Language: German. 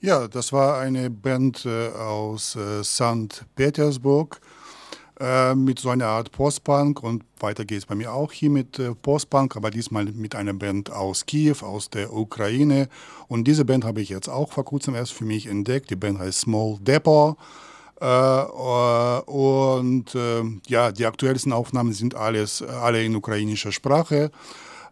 Ja, das war eine Band aus St. Petersburg mit so einer Art Postpunk und weiter geht es bei mir auch hier mit Postpunk, aber diesmal mit einer Band aus Kiew, aus der Ukraine. Und diese Band habe ich jetzt auch vor kurzem erst für mich entdeckt. Die Band heißt Small Depot. Und ja, die aktuellsten Aufnahmen sind alle in ukrainischer Sprache.